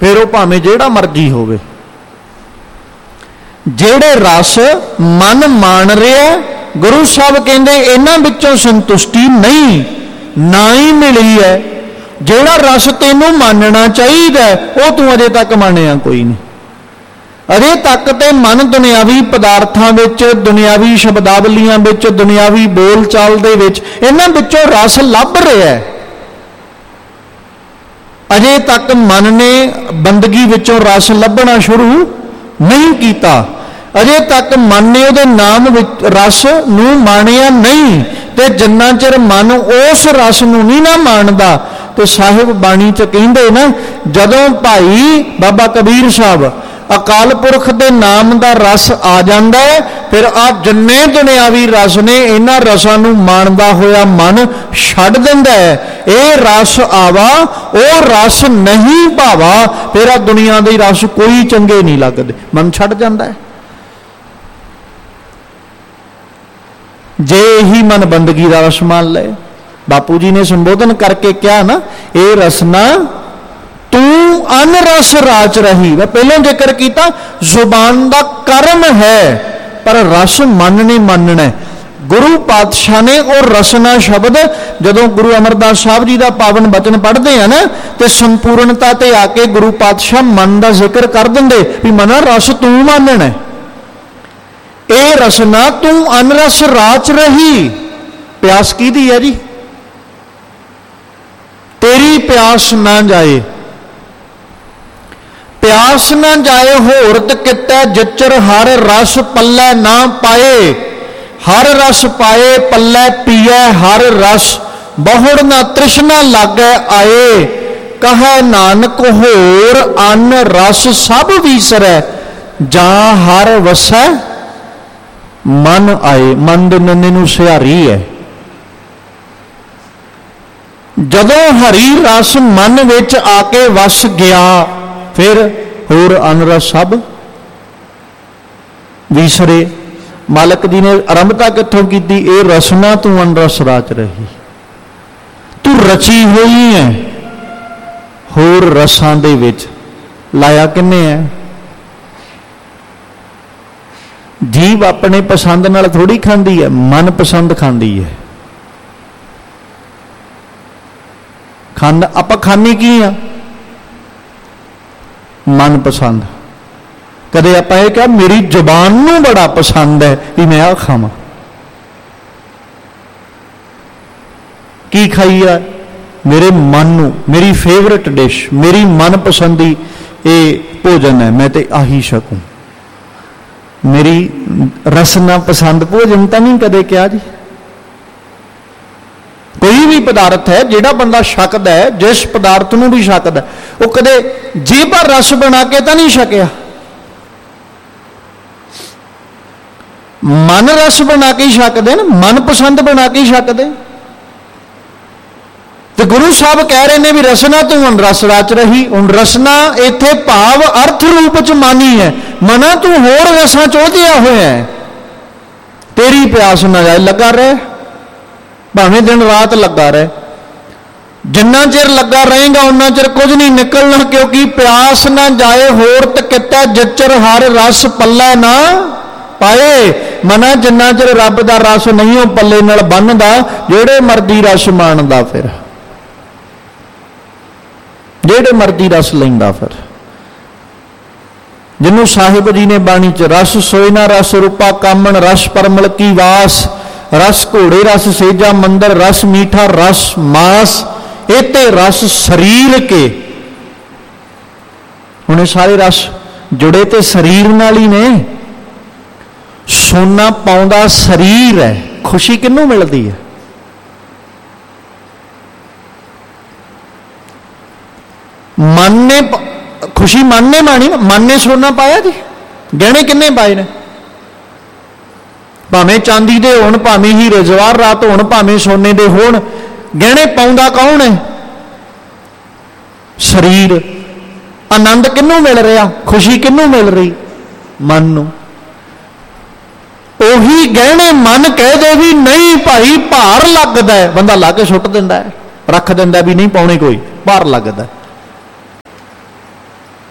फिर वो भावें जिहड़ा मर्जी होवे। ਜਿਹੜੇ रस मन मान रहा, गुरु साहब कहते इन्हां विचों संतुष्टि नहीं ना ही मिली है। ਜਿਹੜਾ रस तेनों मानना चाहिए वो तू अजे तक मानिया कोई नहीं। अजे तक तो मन दुनियावी पदार्थां विच, दुनियावी शब्दावलियां विच, दुनियावी बोल चाल दे विच इन्हां विचों रस लभ रहा है। अजे तक मन ने बंदगी विचों रस लभना शुरू नहीं किया। अजे तक मन ने उहदे नाम रस नूं माणिया नहीं। ते जिन्ना चिर मन उस रस नूं नहीं ना मानदा, तो साहिब बाणी च कहिंदे ना, जदों भाई बाबा कबीर साहब अकाल पुरख दे नाम दा रस आ जांदा है, फिर आ जिन्ने दुनियावी रस ने इन्हां रसां नूं माणदा होया मन छड्ड दिंदा है। ये रस आवा वो रस नहीं भावा, फिर आ दुनिया दे रस कोई चंगे नहीं लगदे, मन छड्ड जांदा है। जे ही मन बंदगी का रस मान ले, बापू जी ने संबोधन करके क्या ना, ये रसना तू अन रस राच रही। मैं पहले जिक्र किया जुबान का कर्म है, पर रस मन ने मानना है। गुरु पातशाह ने और रसना शब्द जदों गुरु अमरदास साहब जी का पावन बचन पढ़ते हैं ना, तो संपूर्णता ते आके गुरु पातशाह मन का जिक्र कर देंगे भी मना रस तू मानना है। ए रसना तू अनरस राच रही। प्यास की दी है जी, तेरी प्यास ना जाए, प्यास ना जाए होरत कितै जचर हर रस पल्लै ना पाए। हर रस पाए पल्लै पीए हर रस, बहुड़ ना तृष्णा लागै आए। कहे नानक होर अन रस सब विसरै, जा हर वसै मन आए। मन दे नन्ने नूं सिहारी है। जदों हरी रस मन विच आके वस गया, फिर होर अनरस सब विसरे। मालक जी ने आरंभता कित्थों की? ए रसना तू अनरस राच रही। तू रची हुई है होर रसां दे विच, लाया किन्ने है? जीव अपने पसंद नाल थोड़ी खांदी है, मन पसंद खांदी है। आप खाने की हाँ? मन पसंद। कदे आप ये क्या मेरी जुबान नूं बड़ा पसंद है कि मैं आ खावां, की खाई है? मेरे मन नूं, मेरी फेवरेट डिश, मेरी मन पसंदी ये भोजन है, मैं तो आही सकूं। मेरी रसना पसंद भोजन तो नहीं कदे क्या जी। कोई भी पदार्थ है जिहड़ा बंदा छकदा है, जिस पदार्थ नूं भी छकदा है, वो कदे जीभ रस बना के तो नहीं छकिया। मन रस बना के ही छकदे न, मन पसंद बना के ही छकदे। तो गुरु साहब कह रहे हैं भी रसना तू हुण रस राच रही। हुण रसना इत्थे भाव अर्थ रूप च मानी है, मना तू होर रसां चोदिया होया है। तेरी प्यास ना जाए, लगा रहे भावें दिन रात लगा रहे। जिन्ना चिर लगा रहेगा उन्ना चिर कुछ नहीं निकलना, क्योंकि प्यास ना जाए होरत कितै जचर हर रस पल्लै ना पाए। मना जिन्ना चिर रब दा रस नहीं हो पल्ले नाल बन्नदा, जेड़े मर्जी रस माणदा, फिर जेड़े मर्जी रस लैंदा। फिर जिन्हों साहिब जी ने बाणी च रस सोयना रस रूपा कामन, रस परमल की वास, रस घोड़े रस सेजा मंदर, रस मीठा रस मास, इते रस शरीर के। हुणे सारे रस जुड़े तो शरीर नाल ही ने। सोना पाउंदा शरीर है, खुशी किन्नू मिलती है? मन ने खुशी, मन ने माणी, मन ने सोना पाया जी। गहने किन्ने पाए ने? भावें चांदी दे होण, भावें हीरे जवाहरात होण, भावें सोने दे होण, गहने पाउंदा कौन है? शरीर। आनंद किन्नू मिल रहा, खुशी किन्नू मिल रही? मन नूं। ओही गहने मन कह दे भी नहीं भाई भार लगदा है, बंदा ला के सुट दिंदा है, रख दिंदा भी नहीं पाउणे, कोई भार लगदा है।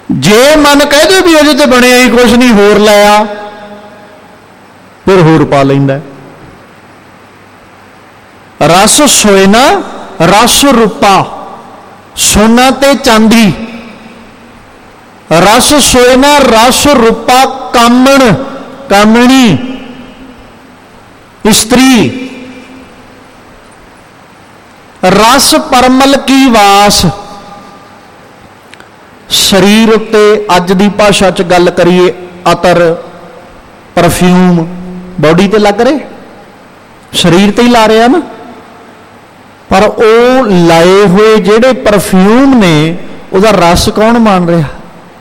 जे मन कह दे भी अजे तो बनया ही कुछ नहीं, होर लाया, फिर होर पा लैंदा। रस सोयना रस रूपा, सोना ते चांदी, रस सोयना रस रूपा, कामण कामणी स्त्री, रस परमल की वास। शरीर उत्ते अज दी भाषा च गल करिए अतर परफ्यूम बॉडी ते लग रहे, शरीर ते ही ला रहे ना, पर वो लाए हुए जेड़े परफ्यूम ने उहदा रस कौन मान रहा?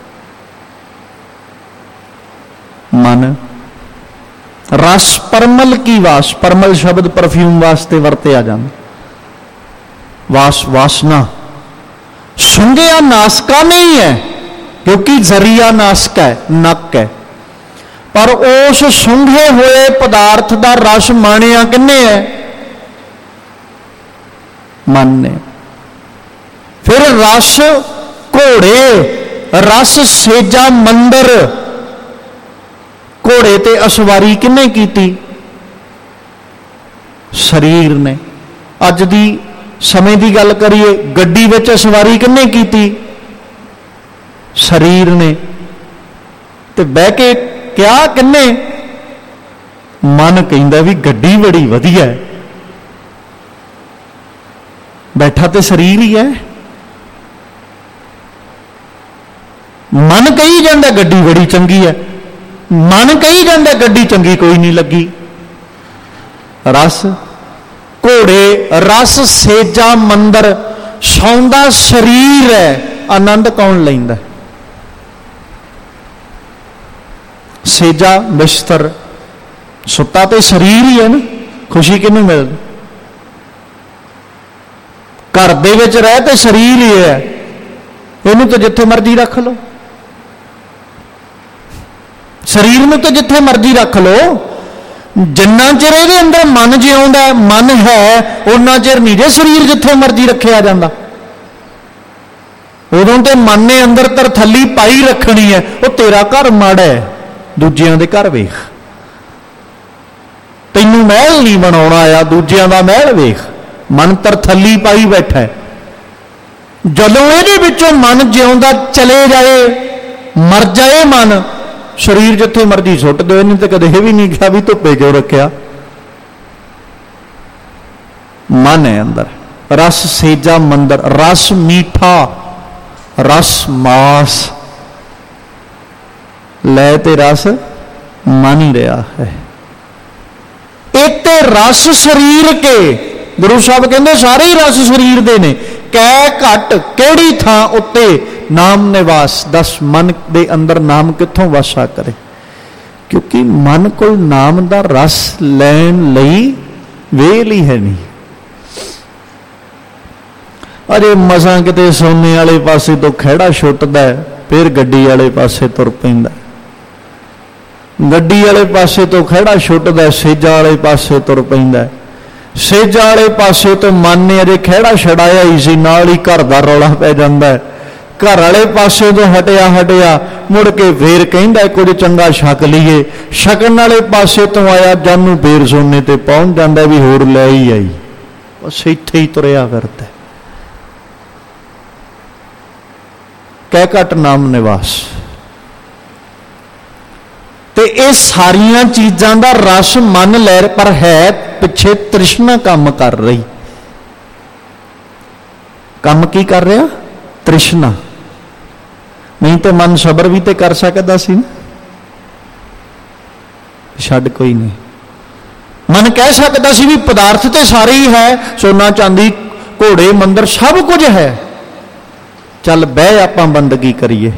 मन। रस परमल की वास, परमल शब्द परफ्यूम वास्ते वरतिया जांदा। वास वासना, सुंघिया नासका नहीं है क्योंकि जरिया नासक है, नक है, पर उस सुंघे हुए पदार्थ का रस माणिया किन्ने है? मन ने। फिर रस घोड़े, रस सेजा मंदर, घोड़े ते असवारी किन्ने कीती? शरीर ने। अज दी समय की गल करिए, गड्डी विच सवारी किन्ने कीती? शरीर ने। ते बह के क्या किन्ने? मन कहंदा भी गड्डी बड़ी वधिया है, बैठा तो शरीर ही है। मन कही जाता गड्डी बड़ी चंगी है, मन कही जाता गड्डी चंगी कोई नहीं लगी। रस घोड़े, रस सेजा मंदर, सौंदा शरीर है, आनंद कौन लैंदा? सेजा बिस्तर, सुता तो शरीर ही है ना, खुशी किनू मिलदी? घर दे विच रह ते शरीर ही है, इनू तो जिथे मर्जी रख लो, शरीर में तो जिथे मर्जी रख लो, जिन्ना चिर ये अंदर मन जिउंदा मन है उन्ना चिर नहीं जे शरीर जिथे मर्जी रखिया जाता। उदों तो मन ने अंदर तरथली पाई रखनी है, वो तेरा घर माड़ा है, दूजियां दे घर वेख, तैनू महल नहीं बनाउणा आया, दूजियां दा महल वेख, मन तरथली पाई बैठा है। जदों इहदे विचों मन जिउंदा चले जाए, मर जाए मन, शरीर जिथे मर्जी सुट दो, नहीं तो कदे भी नहीं कहा भी धुप्पे क्यों रखिया। मन है अंदर, रस सेजा मंदर, रस मीठा, रस मास, लै ते रस मन ही रहा है। एक ते रस शरीर के, गुरु साहब कहते सारे ही रस शरीर दे ने, कै घट केड़ी थां उत्ते नाम निवास। दस मन दे अंदर नाम कित्थों वासा करे? क्योंकि मन को नाम दा रस लैण लई वेल ही है नहीं। अरे मसां किते सोने वाले पासे तो खैड़ा छुटदा है, फिर गड्डी वाले पासे तुर पैंदा, गड्डी वाले पासे तो खैड़ा छुटदा है, सेजा वाले पासे तुर पैंदा। सेजा वाले पासे तो मन ने अजे खैड़ा छड़ाया ही सी, नाल ही घर दा रौला पै जांदा है। घर वाले पासे तो हटिया हटिया मुड़ के फिर कहंदा कुछ चंगा छक लीए, छकन वाले पासे तो आया जानू फिर सोने ते पहुंच जांदा भी होर लै ही आई, बस इत्थे ही तुरिया फिरदा। कै घट नाम निवास। ते ये सारिया चीज़ां दा रस मन लै, पर है पिछे तृष्णा काम कर रही। काम की कर रहा? तृष्णा। नहीं तो मन सबर भी तो कर सकता सी ना, छड्ड कोई नहीं। मन कह सकता सी भी पदार्थ तो सारे ही है, सोना चांदी घोड़े मंदिर सब कुछ है, चल बह आपां बंदगी करिए,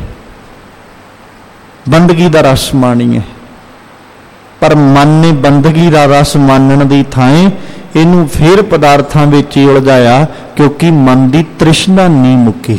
बंदगी का रस माणीए। पर मन ने बंदगी का रस मानण की थाएं इनू फिर पदार्थां विच ही उलझाया, क्योंकि मन की तृष्णा नहीं मुक्की।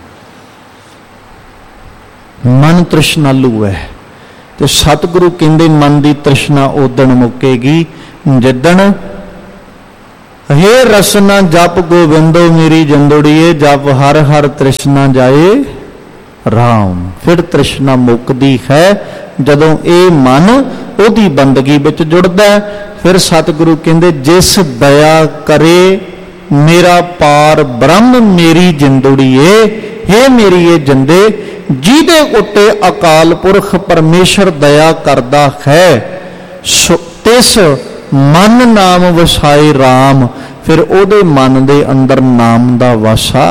मन तृष्णालू है, तो सतगुरु कहंदे मन की तृष्णा उदण मुकेगी जिदण हे रसना जप गोविंदो मेरी जंदुड़िए, जप हर हर तृष्णा जाए ਰਾਮ। ਫਿਰ ਤ੍ਰਿਸ਼ਨਾ ਮੁੱਕਦੀ ਹੈ ਜਦੋਂ ਇਹ ਮਨ ਉਹਦੀ ਬੰਦਗੀ ਵਿੱਚ ਜੁੜਦਾ। ਫਿਰ ਸਤਿਗੁਰੂ ਕਹਿੰਦੇ ਜਿਸ ਦਇਆ ਕਰੇ ਮੇਰਾ ਪਾਰ ਬ੍ਰਹਮ ਮੇਰੀ ਜਿੰਦੜੀਏ, ਹੇ ਮੇਰੀ ਇਹ ਜਿੰਦੇ, ਜਿਹਦੇ ਉੱਤੇ ਅਕਾਲ ਪੁਰਖ ਪਰਮੇਸ਼ਰ ਦਇਆ ਕਰਦਾ ਹੈ ਤਿਸ ਮਨ ਨਾਮ ਵਸਾਏ ਰਾਮ। ਫਿਰ ਉਹਦੇ ਮਨ ਦੇ ਅੰਦਰ ਨਾਮ ਦਾ ਵਾਸਾ